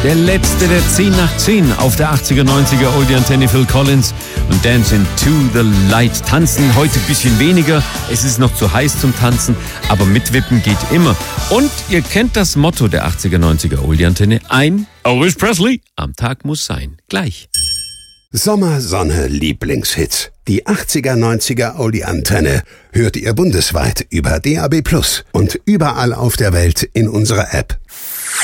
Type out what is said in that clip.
Der letzte der 10 nach 10 auf der 80er, 90er Oldie Antenne, Phil Collins und Dancing to the Light. Tanzen heute ein bisschen weniger, es ist noch zu heiß zum Tanzen, aber mitwippen geht immer. Und ihr kennt das Motto der 80er, 90er Oldie Antenne, ein Elvis Presley am Tag muss sein. Gleich. Sommer, Sonne, Lieblingshits. Die 80er, 90er Oldie Antenne hört ihr bundesweit über DAB+ und überall auf der Welt in unserer App.